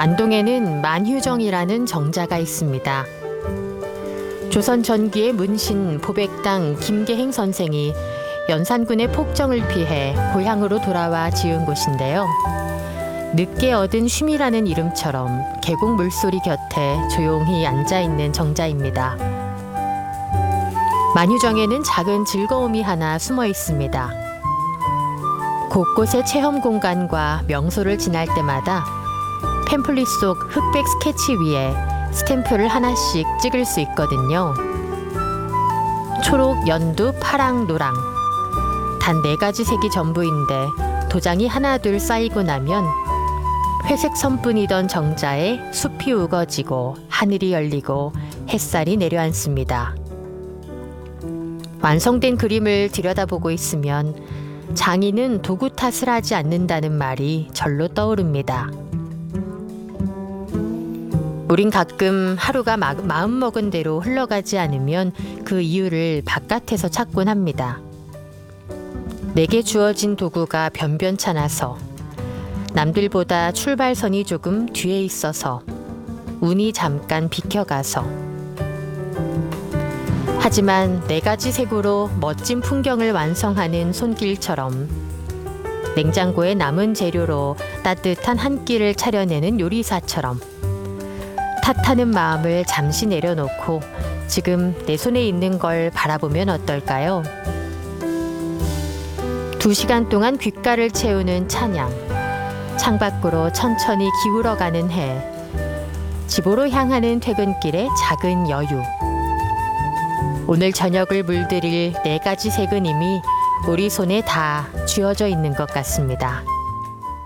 안동에는 만휴정이라는 정자가 있습니다. 조선 전기의 문신 보백당 김계행 선생이 연산군의 폭정을 피해 고향으로 돌아와 지은 곳인데요. 늦게 얻은 쉼이라는 이름처럼 계곡 물소리 곁에 조용히 앉아있는 정자입니다. 만휴정에는 작은 즐거움이 하나 숨어 있습니다. 곳곳에 체험 공간과 명소를 지날 때마다 팸플릿 속 흑백 스케치 위에 스탬프를 하나씩 찍을 수 있거든요. 초록, 연두, 파랑, 노랑. 단 4가지 색이 전부인데 도장이 하나 둘 쌓이고 나면 회색 선뿐이던 정자에 숲이 우거지고 하늘이 열리고 햇살이 내려앉습니다. 완성된 그림을 들여다보고 있으면 장인은 도구 탓을 하지 않는다는 말이 절로 떠오릅니다. 우린 가끔 하루가 마음먹은 대로 흘러가지 않으면 그 이유를 바깥에서 찾곤 합니다. 내게 주어진 도구가 변변찮아서, 남들보다 출발선이 조금 뒤에 있어서, 운이 잠깐 비켜가서. 하지만 4가지 색으로 멋진 풍경을 완성하는 손길처럼 냉장고에 남은 재료로 따뜻한 한 끼를 차려내는 요리사처럼 탓하는 마음을 잠시 내려놓고 지금 내 손에 있는 걸 바라보면 어떨까요? 2시간 동안 귓가를 채우는 찬양, 창밖으로 천천히 기울어가는 해, 집으로 향하는 퇴근길의 작은 여유. 오늘 저녁을 물들일 4가지 색은 이미 우리 손에 다 쥐어져 있는 것 같습니다.